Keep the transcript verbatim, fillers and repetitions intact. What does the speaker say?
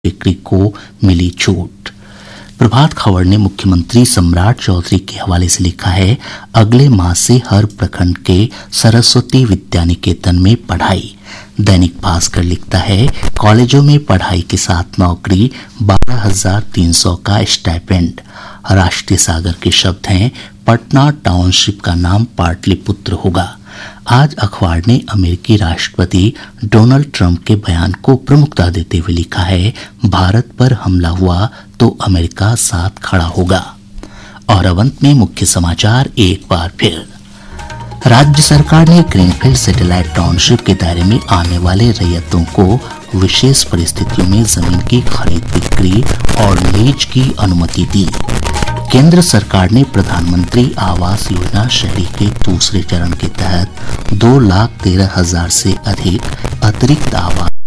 बिक्री को मिली छूट। प्रभात खबर ने मुख्यमंत्री सम्राट चौधरी के हवाले से लिखा है, अगले माह से हर प्रखंड के सरस्वती विद्यानिकेतन में पढ़ाई। दैनिक भास्कर लिखता है, कॉलेजों में पढ़ाई के साथ नौकरी, बारह हजार तीन सौ का स्टाइपेंड। राष्ट्रीय सागर के शब्द हैं, पटना टाउनशिप का नाम पाटलिपुत्र होगा। आज अखबार ने अमेरिकी राष्ट्रपति डोनाल्ड ट्रंप के बयान को प्रमुखता देते हुए लिखा है, भारत पर हमला हुआ तो अमेरिका साथ खड़ा होगा। और अब अंत में मुख्य समाचार एक बार फिर। राज्य सरकार ने ग्रीनफील्ड सैटेलाइट टाउनशिप के दायरे में आने वाले रैयतों को विशेष परिस्थितियों में जमीन की खरीद बिक्री और लीज की अनुमति दी। केंद्र सरकार ने प्रधानमंत्री आवास योजना शहरी के दूसरे चरण के तहत दो लाख तेरह हजार से अधिक अतिरिक्त आवास